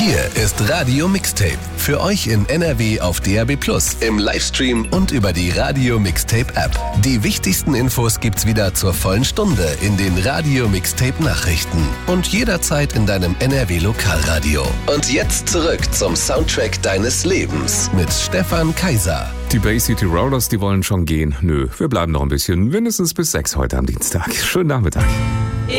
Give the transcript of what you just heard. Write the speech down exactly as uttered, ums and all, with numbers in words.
Hier ist Radio Mixtape. Für euch in N R W auf D A B plus, im Livestream und über die Radio Mixtape App. Die wichtigsten Infos gibt's wieder zur vollen Stunde in den Radio Mixtape Nachrichten und jederzeit in deinem N R W Lokalradio. Und jetzt zurück zum Soundtrack deines Lebens mit Stefan Kaiser. Die Bay City Rollers, die wollen schon gehen. Nö, wir bleiben noch ein bisschen, mindestens bis sechs heute am Dienstag. Schönen Nachmittag.